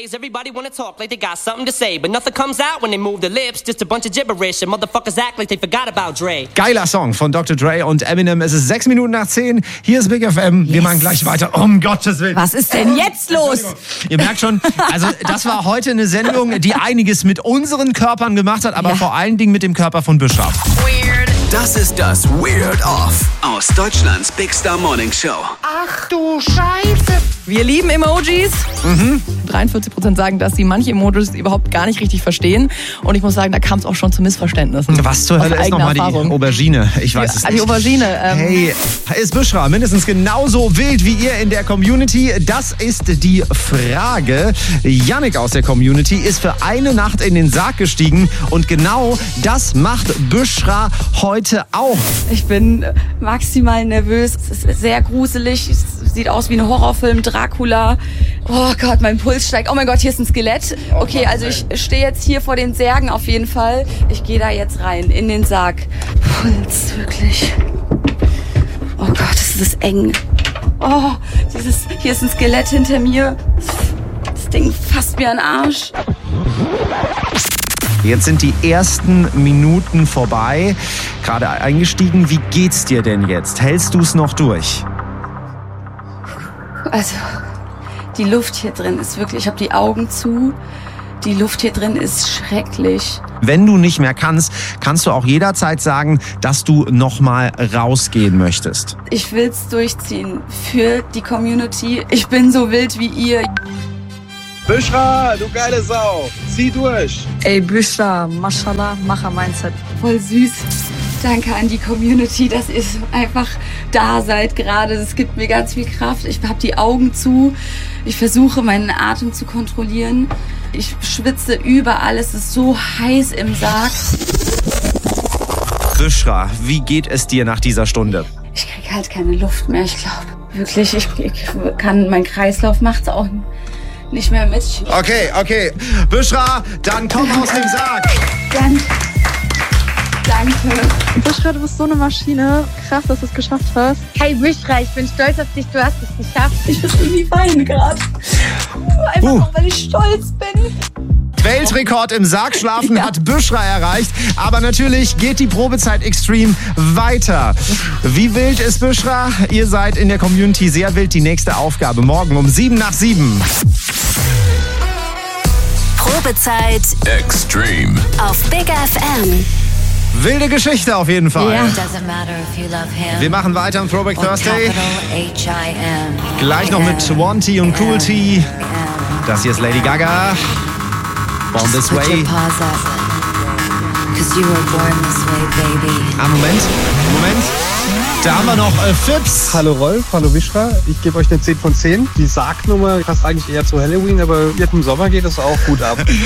nowadays everybody wanna talk like they got something to say, but nothing comes out when they move their lips, just a bunch of gibberish and motherfuckers act like they forgot about Dre. Geiler Song von Dr. Dre und Eminem. Es ist 6 Minuten nach 10. Hier ist Big FM. Wir machen gleich weiter. Um Gottes Willen. Was ist denn jetzt los? Ihr merkt schon, also das war heute eine Sendung, die einiges mit unseren Körpern gemacht hat, aber vor allen Dingen mit dem Körper von Büschra. Weird. Das ist das Weird Off aus Deutschlands Big Star Morning Show. Ach du Scheiße. Wir lieben Emojis. 43% sagen, dass sie manche Emojis überhaupt gar nicht richtig verstehen. Und ich muss sagen, da kam es auch schon zu Missverständnissen. Was zur Hölle ist nochmal die Aubergine? Ich weiß es nicht. Die Aubergine. Hey, ist Büschra mindestens genauso wild wie ihr in der Community? Das ist die Frage. Yannick aus der Community ist für eine Nacht in den Sarg gestiegen und genau das macht Büschra heute auch. Ich bin maximal nervös. Es ist sehr gruselig. Es sieht aus wie ein Horrorfilm, Dracula. Oh Gott, mein Puls steigt. Oh mein Gott, hier ist ein Skelett. Okay, also ich stehe jetzt hier vor den Särgen auf jeden Fall. Ich gehe da jetzt rein, in den Sarg. Puls, wirklich. Oh Gott, das ist eng. Oh, hier ist ein Skelett hinter mir. Das Ding fasst mir an den Arsch. Jetzt sind die ersten Minuten vorbei. Gerade eingestiegen. Wie geht's dir denn jetzt? Hältst du es noch durch? Also, die Luft hier drin ist wirklich, ich habe die Augen zu. Die Luft hier drin ist schrecklich. Wenn du nicht mehr kannst, kannst du auch jederzeit sagen, dass du nochmal rausgehen möchtest. Ich will's durchziehen für die Community. Ich bin so wild wie ihr. Büschra, du geile Sau, zieh durch. Ey, Büschra, Mashallah, Macher-Mindset. Voll süß. Danke an die Community, dass ihr einfach da seid gerade. Es gibt mir ganz viel Kraft. Ich habe die Augen zu. Ich versuche, meinen Atem zu kontrollieren. Ich schwitze überall. Es ist so heiß im Sarg. Büschra, wie geht es dir nach dieser Stunde? Ich kriege halt keine Luft mehr. Ich glaube wirklich, ich kann, mein Kreislauf macht's auch nicht mehr mit. Okay. Büschra, dann komm aus dem Sarg. Danke. Büschra, du bist so eine Maschine. Krass, dass du es geschafft hast. Hey Büschra, ich bin stolz auf dich, du hast es geschafft. Ich muss irgendwie weinen gerade. Einfach auch, weil ich stolz bin. Weltrekord im Sargschlafen hat Büschra erreicht. Aber natürlich geht die Probezeit Extreme weiter. Wie wild ist Büschra? Ihr seid in der Community sehr wild. Die nächste Aufgabe morgen um 7:07. Probezeit Extreme auf Big FM. Wilde Geschichte auf jeden Fall. Ja. Wir machen weiter am Throwback Thursday. Gleich noch mit Swanty und Cool T. Das hier ist Lady Gaga. Born This Way. Moment. Da haben wir noch Fips. Hallo Rolf, hallo Büschra. Ich gebe euch eine 10 von 10. Die Sargnummer passt eigentlich eher zu Halloween, aber jetzt im Sommer geht es auch gut ab.